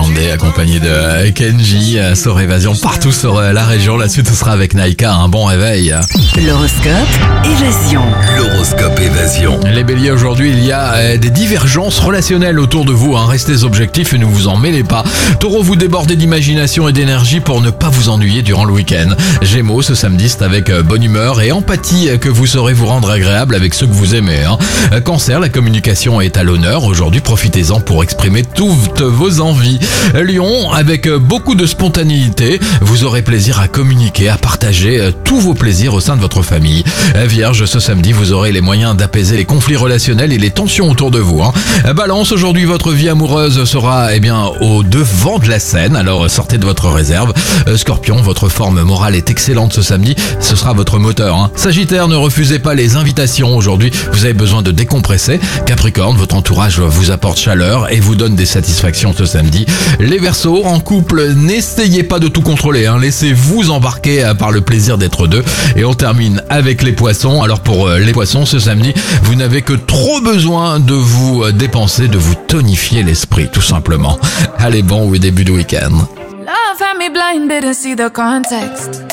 Grande accompagné de Kenji sur Évasion partout sur la région. La suite ce sera avec Naika. Un bon réveil. L'horoscope Évasion. L'horoscope Évasion. Les béliers, aujourd'hui il y a des divergences relationnelles autour de vous. Restez objectifs et ne vous en mêlez pas. Taureau, vous débordez d'imagination et d'énergie pour ne pas vous ennuyer durant le week-end. Gémeaux, ce samedi c'est avec bonne humeur et empathie que vous saurez vous rendre agréable avec ceux que vous aimez. Cancer, la communication est à l'honneur. Aujourd'hui, profitez-en pour exprimer toutes vos envies. Lion, avec beaucoup de spontanéité, vous aurez plaisir à communiquer, à partager tous vos plaisirs au sein de votre famille. Vierge, ce samedi, vous aurez les moyens d'apaiser les conflits relationnels et les tensions autour de vous. Balance, aujourd'hui, votre vie amoureuse sera au devant de la scène, alors sortez de votre réserve. Scorpion, votre forme morale est excellente ce samedi, ce sera votre moteur. Sagittaire, ne refusez pas les invitations. Aujourd'hui, vous avez besoin de décompresser. Capricorne, votre entourage vous apporte chaleur et vous donne des satisfactions ce samedi. Les Verseaux, en couple, n'essayez pas de tout contrôler. Laissez-vous embarquer par le plaisir d'être deux. Et on termine avec les Poissons. Alors pour les Poissons, ce samedi, vous n'avez que trop besoin de vous dépenser, de vous tonifier l'esprit, tout simplement. Allez, bon début de week-end. Love had me blind, didn't see the context.